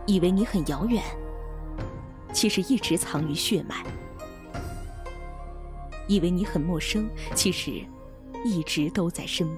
以为你很遥远，其实一直藏于血脉；以为你很陌生，其实一直都在身边。